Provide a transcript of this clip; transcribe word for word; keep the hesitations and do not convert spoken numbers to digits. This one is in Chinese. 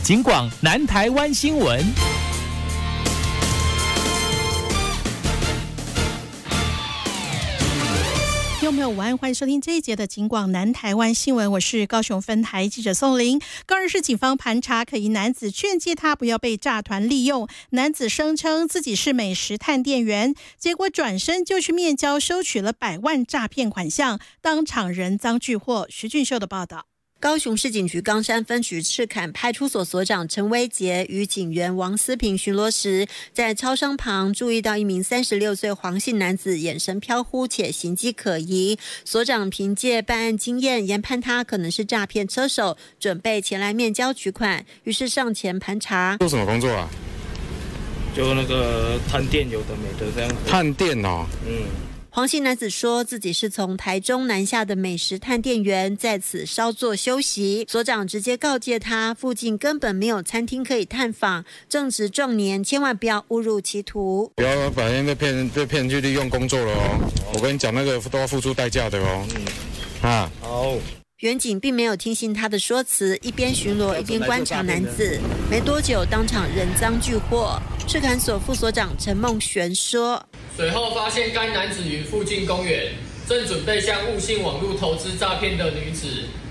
警广南台湾新闻。 听众朋友午安，欢迎收听这一节的警广南台湾新闻，我是高雄分台记者宋玲。高雄市警方盘查可疑男子，劝诫他不要被诈团利用。男子声称自己是美食探店员，结果转身就去面交，收取了百万诈骗款项，当场人赃俱获。徐俊秀的报道。 高雄市警局冈山分局赤坎派出所所长陈威杰与警员王思平巡逻时，在超商旁注意到一名三十六岁黄姓男子眼神飘忽且行迹可疑。所长凭借办案经验，研判他可能是诈骗车手，准备前来面交取款，于是上前盘查。 做什么工作啊？ 就那个探店有的没的这样子。 探店哦， 嗯。 黄姓男子说自己是从台中南下的美食探店员，在此稍作休息。所长直接告诫他，附近根本没有餐厅可以探访，正值壮年，千万不要误入歧途。 不要把人被骗被骗去利用工作了哦！我跟你讲，那个都要付出代价的哦。嗯，啊， 好。 员警并没有听信他的说辞，一边巡逻一边观察男子。没多久，当场人赃俱获。赤坎所副所长陈梦璇说：“ 随后发现该男子于附近公园正准备向误信网络投资诈骗的女子